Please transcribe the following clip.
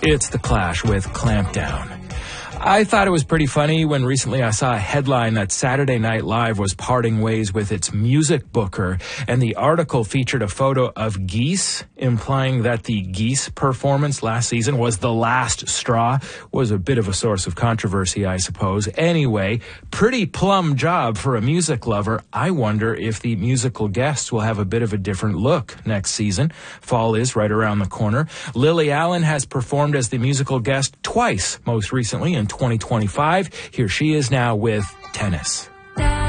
It's The Clash with Clampdown. I thought it was pretty funny when recently I saw a headline that Saturday Night Live was parting ways with its music booker, and the article featured a photo of geese, implying that the Geese performance last season was the last straw. Was a bit of a source of controversy, I suppose. Anyway, pretty plum job for a music lover. I wonder if the musical guests will have a bit of a different look next season. Fall is right around the corner. Lily Allen has performed as the musical guest twice, most recently in 2025. Here she is now with Tennis.